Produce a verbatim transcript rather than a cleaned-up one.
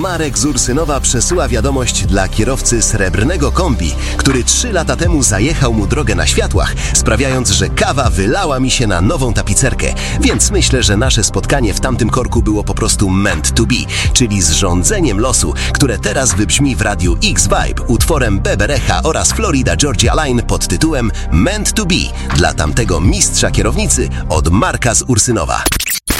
Marek z Ursynowa przesyła wiadomość dla kierowcy srebrnego kombi, który trzy lata temu zajechał mu drogę na światłach, sprawiając, że kawa wylała mi się na nową tapicerkę. Więc myślę, że nasze spotkanie w tamtym korku było po prostu meant to be, czyli zrządzeniem losu, które teraz wybrzmi w radiu X-Vibe utworem Beberecha oraz Florida Georgia Line pod tytułem Meant to be dla tamtego mistrza kierownicy od Marka z Ursynowa.